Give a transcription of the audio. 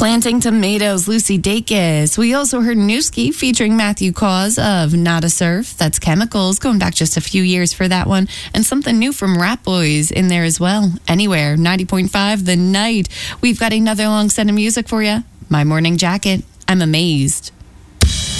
Planting Tomatoes, Lucy Dacus. We also heard Newski featuring Matthew Cause of Not a Surf. That's Chemicals, going back just a few years for that one. And something new from Rat Boys in there as well. Anywhere, 90.5 The Night. We've got another long set of music for you. My Morning Jacket. I'm amazed.